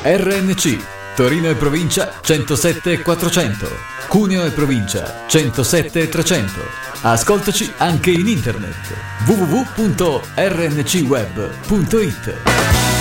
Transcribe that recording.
RNC Torino e provincia 107 400, Cuneo e provincia 107 300. Ascoltaci anche in internet www.rncweb.it.